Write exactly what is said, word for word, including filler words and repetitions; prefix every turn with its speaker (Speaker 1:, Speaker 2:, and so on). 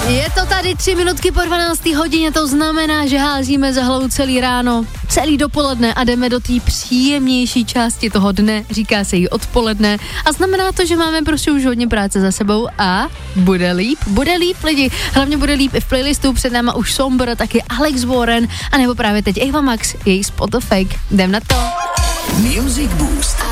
Speaker 1: Je to tady tři minutky po dvanácté hodině, to znamená, že házíme za hlavu celý ráno, celý dopoledne a jdeme do té příjemnější části toho dne, říká se jí odpoledne a znamená to, že máme prostě už hodně práce za sebou a bude líp, bude líp lidi, hlavně bude líp i v playlistu, před náma už Sombr, taky Alex Warren a nebo právě teď Ava Max, její Spot the Fake, jdem na to.
Speaker 2: Music Boost.